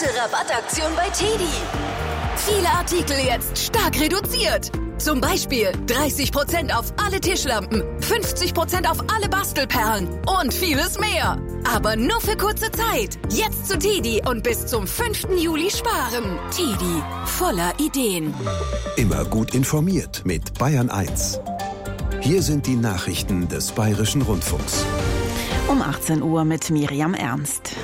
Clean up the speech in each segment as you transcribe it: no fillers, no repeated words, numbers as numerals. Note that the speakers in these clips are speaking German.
große Rabattaktion bei TEDi. Viele Artikel jetzt stark reduziert. Zum Beispiel 30% auf alle Tischlampen, 50% auf alle Bastelperlen und vieles mehr. Aber nur für kurze Zeit. Jetzt zu TEDi und bis zum 5. Juli sparen. TEDi, voller Ideen. Immer gut informiert mit Bayern 1. Hier sind die Nachrichten des Bayerischen Rundfunks. Um 18 Uhr mit Miriam Ernst.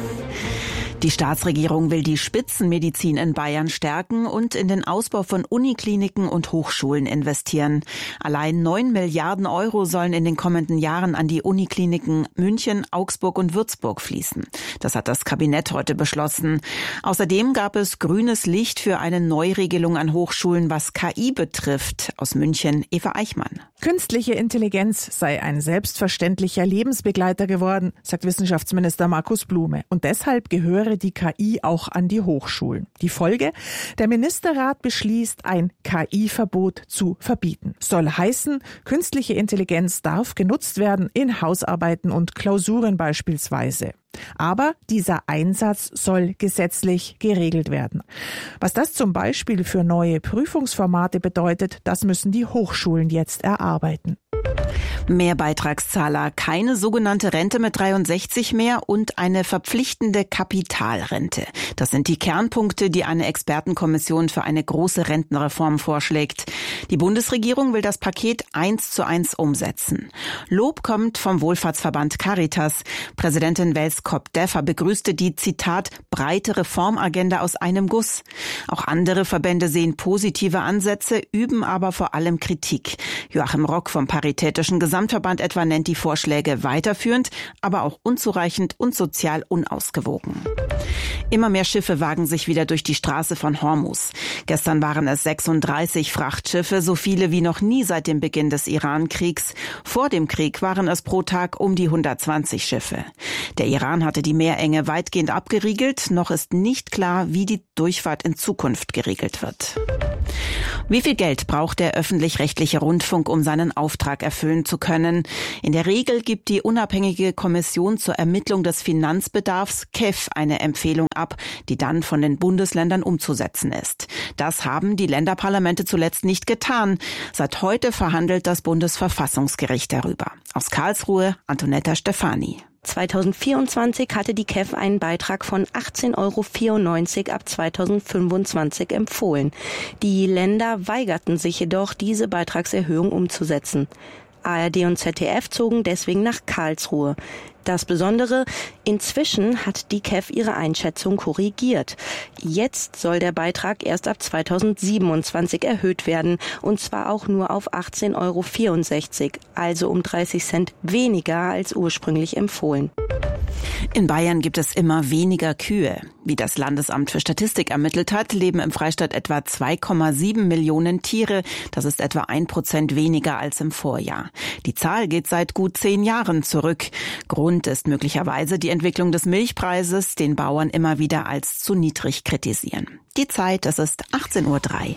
Die Staatsregierung will die Spitzenmedizin in Bayern stärken und in den Ausbau von Unikliniken und Hochschulen investieren. Allein 9 Milliarden Euro sollen in den kommenden Jahren an die Unikliniken München, Augsburg und Würzburg fließen. Das hat das Kabinett heute beschlossen. Außerdem gab es grünes Licht für eine Neuregelung an Hochschulen, was KI betrifft. Aus München, Eva Eichmann. Künstliche Intelligenz sei ein selbstverständlicher Lebensbegleiter geworden, sagt Wissenschaftsminister Markus Blume. Und deshalb gehöre die KI auch an die Hochschulen. Die Folge? Der Ministerrat beschließt, ein KI-Verbot zu verbieten. Soll heißen, künstliche Intelligenz darf genutzt werden in Hausarbeiten und Klausuren beispielsweise. Aber dieser Einsatz soll gesetzlich geregelt werden. Was das zum Beispiel für neue Prüfungsformate bedeutet, das müssen die Hochschulen jetzt erarbeiten. Mehr Beitragszahler, keine sogenannte Rente mit 63 mehr und eine verpflichtende Kapitalrente. Das sind die Kernpunkte, die eine Expertenkommission für eine große Rentenreform vorschlägt. Die Bundesregierung will das Paket 1:1 umsetzen. Lob kommt vom Wohlfahrtsverband Caritas. Präsidentin Wels Kopp-Deffer begrüßte die, Zitat, breite Reformagenda aus einem Guss. Auch andere Verbände sehen positive Ansätze, üben aber vor allem Kritik. Joachim Rock vom Paritätischen Gesamtverband etwa nennt die Vorschläge weiterführend, aber auch unzureichend und sozial unausgewogen. Immer mehr Schiffe wagen sich wieder durch die Straße von Hormuz. Gestern waren es 36 Frachtschiffe, so viele wie noch nie seit dem Beginn des Iran-Kriegs. Vor dem Krieg waren es pro Tag um die 120 Schiffe. Der Iran hatte die Meerenge weitgehend abgeriegelt. Noch ist nicht klar, wie die Durchfahrt in Zukunft geregelt wird. Wie viel Geld braucht der öffentlich-rechtliche Rundfunk, um seinen Auftrag erfüllen zu können? In der Regel gibt die unabhängige Kommission zur Ermittlung des Finanzbedarfs KEF eine Empfehlung ab, die dann von den Bundesländern umzusetzen ist. Das haben die Länderparlamente zuletzt nicht getan. Seit heute verhandelt das Bundesverfassungsgericht darüber. Aus Karlsruhe, Antonetta Stefani. 2024 hatte die KEF einen Beitrag von 18,94 € ab 2025 empfohlen. Die Länder weigerten sich jedoch, diese Beitragserhöhung umzusetzen. ARD und ZDF zogen deswegen nach Karlsruhe. Das Besondere, inzwischen hat die KEF ihre Einschätzung korrigiert. Jetzt soll der Beitrag erst ab 2027 erhöht werden, und zwar auch nur auf 18,64 €, also um 30 Cent weniger als ursprünglich empfohlen. In Bayern gibt es immer weniger Kühe. Wie das Landesamt für Statistik ermittelt hat, leben im Freistaat etwa 2,7 Millionen Tiere. Das ist etwa 1% weniger als im Vorjahr. Die Zahl geht seit gut 10 Jahren zurück. Grund ist möglicherweise die Entwicklung des Milchpreises, den Bauern immer wieder als zu niedrig kritisieren. Die Zeit, es ist 18:03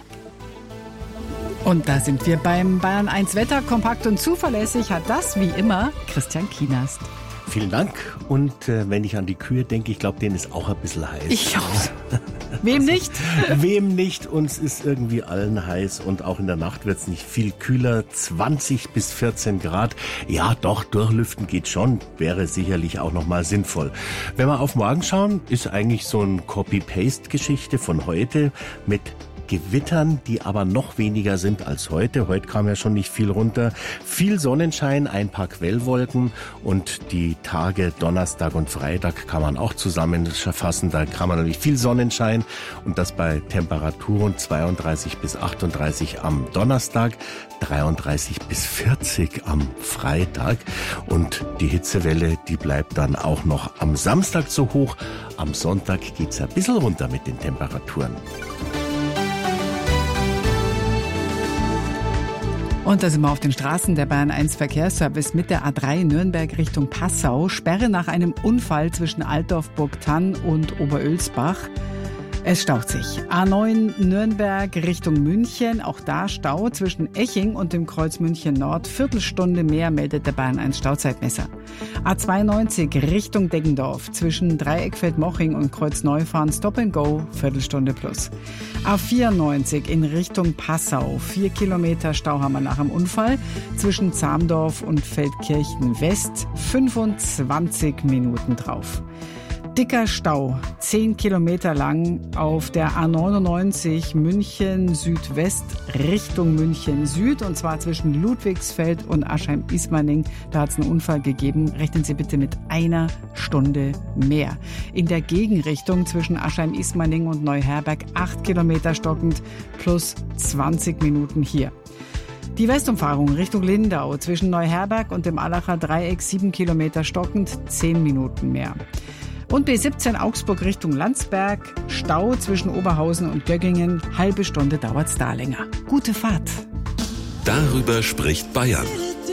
Uhr. Und da sind wir beim Bayern 1 Wetter. Kompakt und zuverlässig hat das wie immer Christian Kienast. Vielen Dank. Und wenn ich an die Kühe denke, ich glaube, denen ist auch ein bisschen heiß. Ich auch. Wem nicht? Wem nicht? Uns ist irgendwie allen heiß und auch in der Nacht wird es nicht viel kühler. 20 bis 14 Grad. Ja, doch, durchlüften geht schon. Wäre sicherlich auch nochmal sinnvoll. Wenn wir auf morgen schauen, ist eigentlich so ein Copy-Paste-Geschichte von heute mit Gewittern, die aber noch weniger sind als heute. Heute kam ja schon nicht viel runter. Viel Sonnenschein, ein paar Quellwolken und die Tage Donnerstag und Freitag kann man auch zusammenfassen. Da kann man natürlich viel Sonnenschein und das bei Temperaturen 32 bis 38 am Donnerstag, 33 bis 40 am Freitag und die Hitzewelle, die bleibt dann auch noch am Samstag so hoch. Am Sonntag geht's ein bisschen runter mit den Temperaturen. Und da sind wir auf den Straßen. Der Bayern 1 Verkehrsservice mit der A3 Nürnberg Richtung Passau. Sperre nach einem Unfall zwischen Altdorf-Burgthann und Oberölsbach. Es staut sich. A9 Nürnberg Richtung München. Auch da Stau zwischen Eching und dem Kreuz München Nord. Viertelstunde mehr meldet der Bayern 1 Stauzeitmesser. A92 Richtung Deggendorf. Zwischen Dreieckfeld-Moching und Kreuz Neufahren Stop and Go. Viertelstunde plus. A94 in Richtung Passau. 4 Kilometer Stau haben wir nach dem Unfall. Zwischen Zamdorf und Feldkirchen West. 25 Minuten drauf. Dicker Stau, 10 Kilometer lang auf der A99 München Südwest Richtung München Süd, und zwar zwischen Ludwigsfeld und Aschheim-Ismaning. Da hat es einen Unfall gegeben. Rechnen Sie bitte mit 1 Stunde mehr. In der Gegenrichtung zwischen Aschheim-Ismaning und Neuherberg 8 Kilometer stockend plus 20 Minuten hier. Die Westumfahrung Richtung Lindau zwischen Neuherberg und dem Allacher Dreieck 7 Kilometer stockend, 10 Minuten mehr. Und B17 Augsburg Richtung Landsberg, Stau zwischen Oberhausen und Göggingen, halbe Stunde dauert's da länger. Gute Fahrt. Darüber spricht Bayern.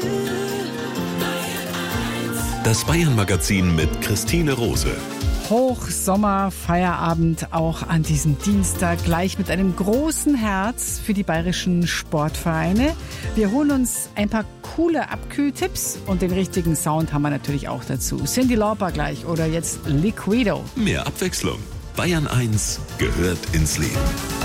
Das Bayern-Magazin mit Christine Rose. Hochsommer, Feierabend auch an diesem Dienstag, gleich mit einem großen Herz für die bayerischen Sportvereine. Wir holen uns ein paar coole Abkühltipps und den richtigen Sound haben wir natürlich auch dazu. Cyndi Lauper gleich oder jetzt Liquido. Mehr Abwechslung. Bayern 1 gehört ins Leben.